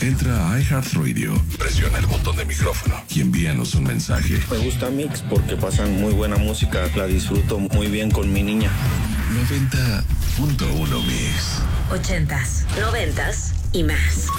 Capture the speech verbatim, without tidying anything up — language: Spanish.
Entra a iHeartRadio, presiona el botón de micrófono y envíanos un mensaje. Me gusta Mix porque pasan muy buena música, la disfruto muy bien con mi niña. noventa punto uno Mix. Ochentas, noventas y más.